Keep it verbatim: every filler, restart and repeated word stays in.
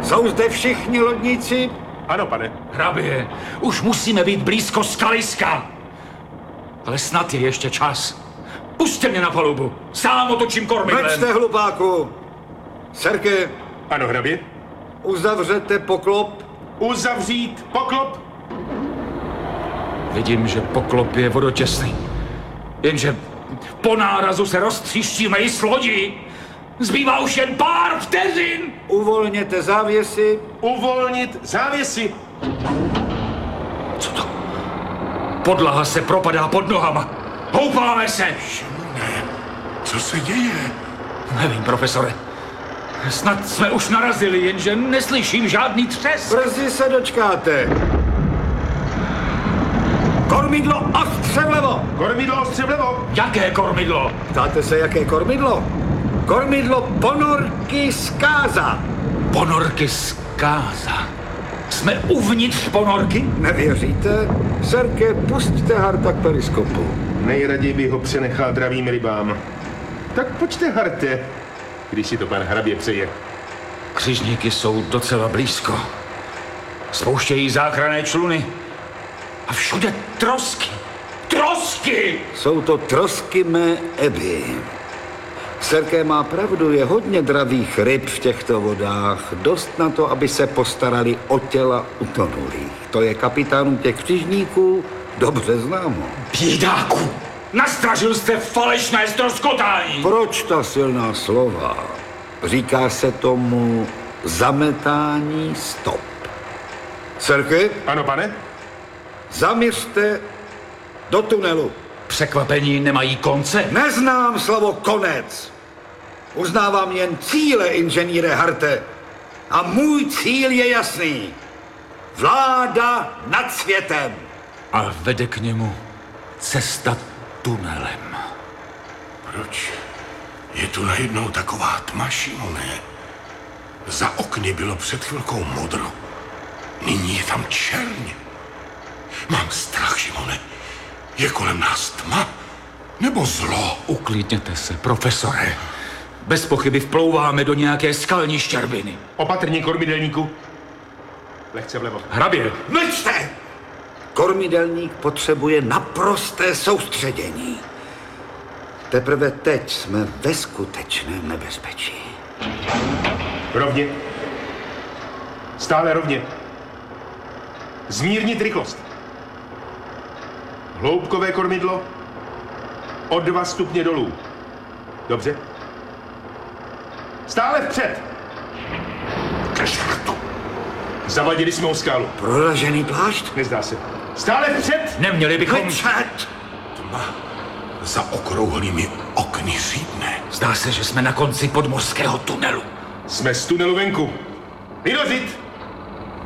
Jsou zde všichni lodníci? Ano, pane. Hrabě, už musíme být blízko skaliska. Ale snad je ještě čas. Pusťte mě na palubu. Sám otočím kormidlem. Mlčte, hlupáku. Serke, Ano, hrabě. uzavřete poklop. Uzavřít poklop. Vidím, že poklop je vodotěsný. Jenže po nárazu se roztříštíme i s lodí. Zbývá už jen pár vteřin. Uvolněte závěsy. Uvolnit závěsy. Co to? Podlaha se propadá pod nohama. Houpáme se. Ne, co se děje? Nevím, profesore. Snad jsme už narazili, jenže neslyším žádný třes. Brzy se dočkáte. Kormidlo ostře vlevo. Kormidlo ostře vlevo. Jaké kormidlo? Ptáte se, jaké kormidlo? Kormidlo ponorky zkáza. Ponorky zkáza. Jsme uvnitř ponorky? Nevěříte? Serke, pusťte Harta k periskopu. Nejraději bych ho přenechal dravým rybám. Tak pojďte, Harte, když si to pan hrabě přeje. Křižníky jsou docela blízko. Spouštějí záchranné čluny. A všude trosky. Trosky! Jsou to trosky mé Eby. Serke má pravdu, je hodně dravých ryb v těchto vodách. Dost na to, aby se postarali o těla utonulých. To je kapitánům těch křižníků dobře známo. Bědáku! Nastražil jste falešné ztroskotání! Proč ta silná slova? Říká se tomu zametání stop. Serke, Ano, pane? zaměřte do tunelu. Překvapení nemají konce. Neznám slovo konec. Uznávám jen cíle, inženýre Harte. A můj cíl je jasný. Vláda nad světem. A vede k němu cesta tunelem. Proč je tu najednou taková tma, Šimone? Za okny bylo před chvilkou modro. Nyní je tam čerň. Mám strach, Šimone. Je kolem nás tma? Nebo zlo? Uklidněte se, profesore. Bez pochyby vplouváme do nějaké skalní štěrbiny. Opatrně, kormidelníku. Lehce vlevo. Hrabě, Mlčte! Kormidelník potřebuje naprosté soustředění. Teprve teď jsme ve skutečném nebezpečí. Rovně. Stále rovně. Zmírnit rychlost. Hloubkové kormidlo. O dva stupně dolů. Dobře. Stále vpřed. Ke šrtu. Zavadili jsme o skálu. Proražený plášť? Nezdá se. Stále vpřed. neměli bychom... Mlčet! Tma za okrouhlými okny řídne. Zdá se, že jsme na konci podmořského tunelu. Jsme z tunelu venku. Vydořit.